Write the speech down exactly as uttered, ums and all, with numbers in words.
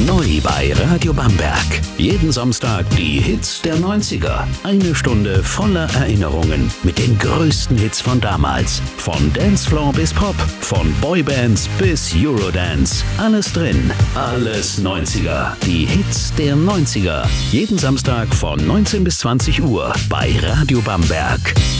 Neu bei Radio Bamberg. Jeden Samstag die Hits der neunziger. Eine Stunde voller Erinnerungen mit den größten Hits von damals. Von Dancefloor bis Pop, von Boybands bis Eurodance. Alles drin, alles neunziger. Die Hits der neunziger. Jeden Samstag von neunzehn bis zwanzig Uhr bei Radio Bamberg.